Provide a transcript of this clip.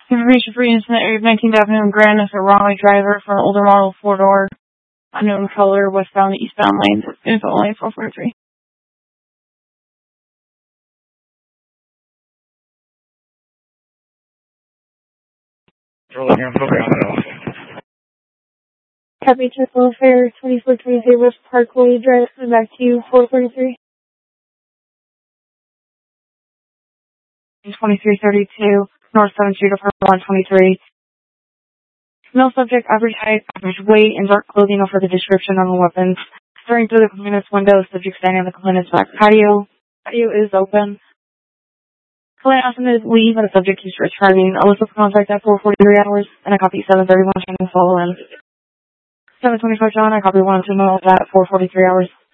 Information for incident area of 19th Avenue in Grand is a wrong-way driver for an older model 4-door, unknown color, westbound to eastbound lanes. Info only 443. Copy, check welfare, 2423 West Parkway Drive, coming back to you, 443. 2332, North 7th Street, apartment 123. Male subject, average height, average weight, and dark clothing over the description on the weapons. Staring through the complainant's window, subject standing on the complainant's back patio. Patio is open. Complainant asked him to leave, but the subject keeps returning. A list of contact at 443 hours, and a copy 731 trying to follow in. 725 John, I copy 1 2 at 443 hours.